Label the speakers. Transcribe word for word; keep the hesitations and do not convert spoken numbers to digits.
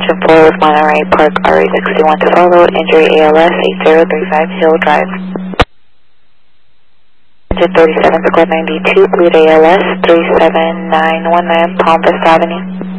Speaker 1: Attention four with Monterey Park, R E sixty-one to follow, injury A L S eight zero three five Hill Drive. Engine thirty-seven, squad ninety-two, bleed A L S three seven nine one nine Palm Vista Avenue.